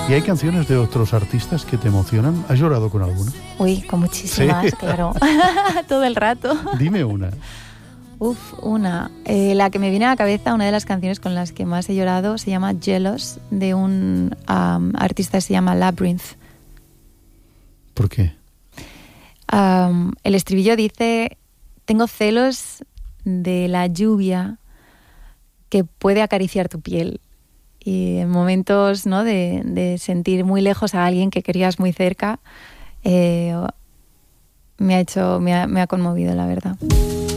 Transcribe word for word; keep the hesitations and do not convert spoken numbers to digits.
¿Y hay canciones de otros artistas que te emocionan? ¿Has llorado con alguna? Uy, con muchísimas, ¿sí? Claro. Todo el rato. Dime una. Uf, una. Eh, la que me viene a la cabeza, una de las canciones con las que más he llorado, se llama Jealous, de un um, artista que se llama Labyrinth. ¿Por qué? Um, el estribillo dice: tengo celos de la lluvia que puede acariciar tu piel. Y en momentos, ¿no?, de, de sentir muy lejos a alguien que querías muy cerca, eh, me ha hecho, me ha, me ha conmovido, la verdad.